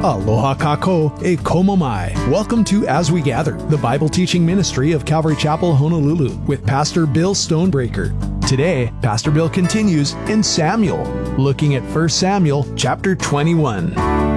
Aloha kako e komo mai. Welcome to As We Gather, the Bible teaching ministry of Calvary Chapel, Honolulu, with Pastor Bill Stonebreaker. Today, Pastor Bill continues in Samuel, looking at 1 Samuel chapter 21.